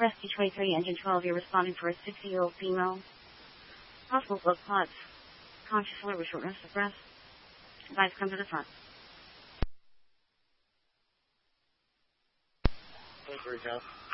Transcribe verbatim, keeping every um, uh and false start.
Press T twenty-three, engine twelve, you're responding for a sixty-year-old female. Possible blood clots. Conscious alert with shortness of breath. Advise come to the front. Thank you, Recap.